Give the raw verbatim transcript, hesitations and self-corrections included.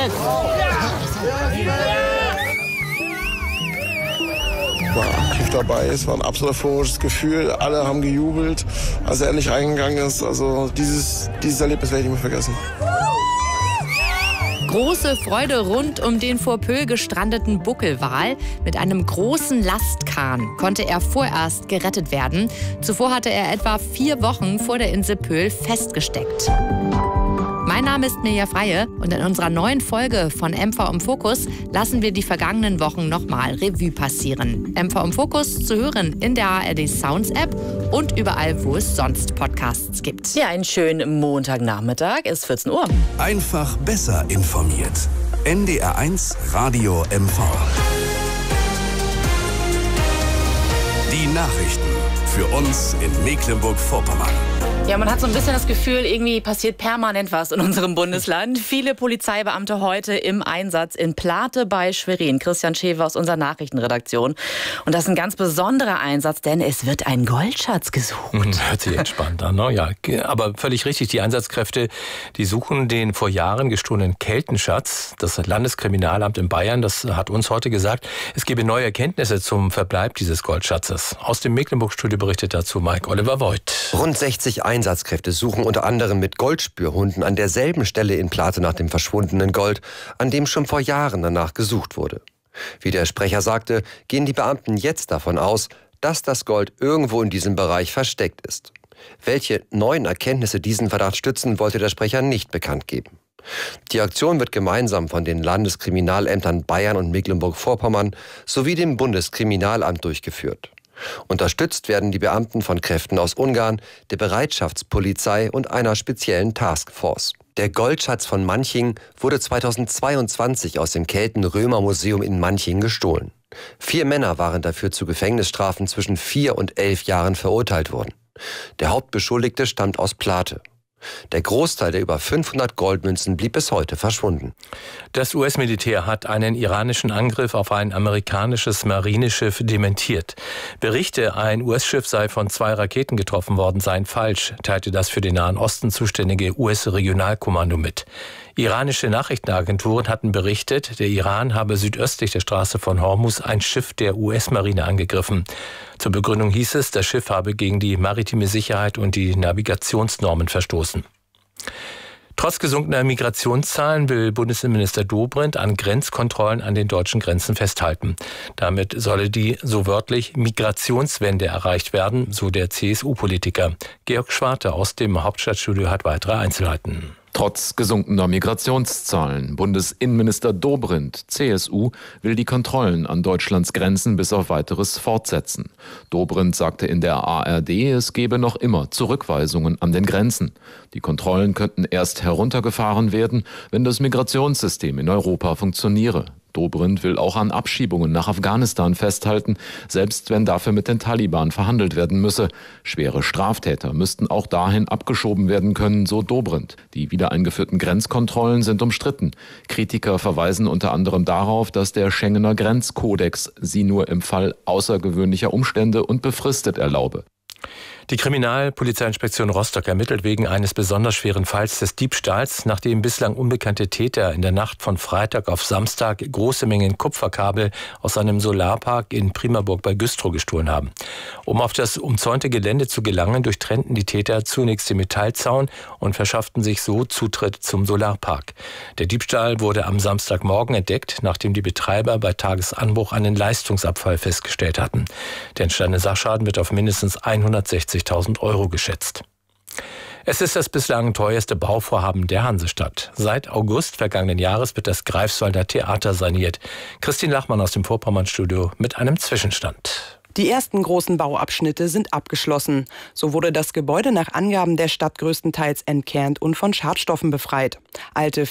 War aktiv dabei, es war ein absolut euphorisches Gefühl. Alle haben gejubelt, als er endlich reingegangen ist. Also dieses, dieses Erlebnis werde ich nicht mehr vergessen. Große Freude rund um den vor Pöhl gestrandeten Buckelwal. Mit einem großen Lastkahn konnte er vorerst gerettet werden. Zuvor hatte er etwa vier Wochen vor der Insel Pöhl festgesteckt. Mein Name ist Mirja Freie und in unserer neuen Folge von M V im Fokus lassen wir die vergangenen Wochen nochmal Revue passieren. M V im Fokus zu hören in der A R D Sounds App und überall, wo es sonst Podcasts gibt. Ja, einen schönen Montagnachmittag, ist vierzehn Uhr. Einfach besser informiert. N D R eins Radio M V. Die Nachrichten für uns in Mecklenburg-Vorpommern. Ja, man hat so ein bisschen das Gefühl, irgendwie passiert permanent was in unserem Bundesland. Viele Polizeibeamte heute im Einsatz in Plate bei Schwerin. Christian Schäfer aus unserer Nachrichtenredaktion. Und das ist ein ganz besonderer Einsatz, denn es wird ein Goldschatz gesucht. Hört sich entspannt an, ne? Ja, aber völlig richtig. Die Einsatzkräfte, die suchen den vor Jahren gestohlenen Keltenschatz. Das Landeskriminalamt in Bayern, das hat uns heute gesagt, es gebe neue Erkenntnisse zum Verbleib dieses Goldschatzes. Aus dem Mecklenburg-Studio berichtet dazu Mike Oliver Voigt. Rund sechzig Einsatzkräfte suchen unter anderem mit Goldspürhunden an derselben Stelle in Plate nach dem verschwundenen Gold, an dem schon vor Jahren danach gesucht wurde. Wie der Sprecher sagte, gehen die Beamten jetzt davon aus, dass das Gold irgendwo in diesem Bereich versteckt ist. Welche neuen Erkenntnisse diesen Verdacht stützen, wollte der Sprecher nicht bekannt geben. Die Aktion wird gemeinsam von den Landeskriminalämtern Bayern und Mecklenburg-Vorpommern sowie dem Bundeskriminalamt durchgeführt. Unterstützt werden die Beamten von Kräften aus Ungarn, der Bereitschaftspolizei und einer speziellen Taskforce. Der Goldschatz von Manching wurde zweitausendzweiundzwanzig aus dem Kelten-Römer-Museum in Manching gestohlen. Vier Männer waren dafür zu Gefängnisstrafen zwischen vier und elf Jahren verurteilt worden. Der Hauptbeschuldigte stammt aus Plate. Der Großteil der über fünfhundert Goldmünzen blieb bis heute verschwunden. Das U S-Militär hat einen iranischen Angriff auf ein amerikanisches Marineschiff dementiert. Berichte, ein U S-Schiff sei von zwei Raketen getroffen worden, seien falsch, teilte das für den Nahen Osten zuständige U S-Regionalkommando mit. Iranische Nachrichtenagenturen hatten berichtet, der Iran habe südöstlich der Straße von Hormuz ein Schiff der U S-Marine angegriffen. Zur Begründung hieß es, das Schiff habe gegen die maritime Sicherheit und die Navigationsnormen verstoßen. Trotz gesunkener Migrationszahlen will Bundesinnenminister Dobrindt an Grenzkontrollen an den deutschen Grenzen festhalten. Damit solle die, so wörtlich, Migrationswende erreicht werden, so der C S U-Politiker. Georg Schwarte aus dem Hauptstadtstudio hat weitere Einzelheiten. Trotz gesunkener Migrationszahlen. Bundesinnenminister Dobrindt, C S U, will die Kontrollen an Deutschlands Grenzen bis auf Weiteres fortsetzen. Dobrindt sagte in der A R D, es gebe noch immer Zurückweisungen an den Grenzen. Die Kontrollen könnten erst heruntergefahren werden, wenn das Migrationssystem in Europa funktioniere. Dobrindt will auch an Abschiebungen nach Afghanistan festhalten, selbst wenn dafür mit den Taliban verhandelt werden müsse. Schwere Straftäter müssten auch dahin abgeschoben werden können, so Dobrindt. Die wieder eingeführten Grenzkontrollen sind umstritten. Kritiker verweisen unter anderem darauf, dass der Schengener Grenzkodex sie nur im Fall außergewöhnlicher Umstände und befristet erlaube. Die Kriminalpolizeiinspektion Rostock ermittelt wegen eines besonders schweren Falls des Diebstahls, nachdem bislang unbekannte Täter in der Nacht von Freitag auf Samstag große Mengen Kupferkabel aus einem Solarpark in Primaburg bei Güstrow gestohlen haben. Um auf das umzäunte Gelände zu gelangen, durchtrennten die Täter zunächst den Metallzaun und verschafften sich so Zutritt zum Solarpark. Der Diebstahl wurde am Samstagmorgen entdeckt, nachdem die Betreiber bei Tagesanbruch einen Leistungsabfall festgestellt hatten. Der entstandene Sachschaden wird auf mindestens hundertsechzigtausend Euro geschätzt. Es ist das bislang teuerste Bauvorhaben der Hansestadt. Seit August vergangenen Jahres wird das Greifswalder Theater saniert. Christine Lachmann aus dem Vorpommernstudio mit einem Zwischenstand. Die ersten großen Bauabschnitte sind abgeschlossen. So wurde das Gebäude nach Angaben der Stadt größtenteils entkernt und von Schadstoffen befreit. Alte